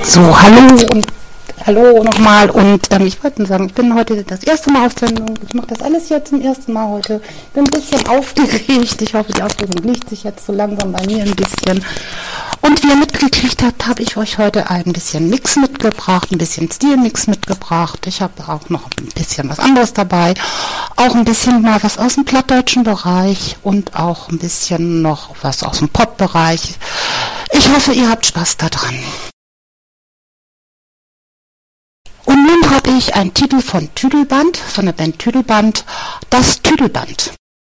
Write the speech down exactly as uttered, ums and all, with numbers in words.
So, hallo und hallo nochmal und ähm, ich wollte sagen, ich bin heute das erste Mal auf Sendung. Ich mache das alles jetzt zum ersten Mal heute. Bin ein bisschen aufgeregt. Ich hoffe, die Aufregung legt sich jetzt so langsam bei mir ein bisschen. Und wie ihr mitgekriegt habt, habe ich euch heute ein bisschen Mix mitgebracht, ein bisschen Stilmix mitgebracht. Ich habe auch noch ein bisschen was anderes dabei. Auch ein bisschen mal was aus dem plattdeutschen Bereich und auch ein bisschen noch was aus dem Pop-Bereich. Ich hoffe, ihr habt Spaß daran. Und nun habe ich einen Titel von Tüdelband, von der Band Tüdelband, das Tüdelband.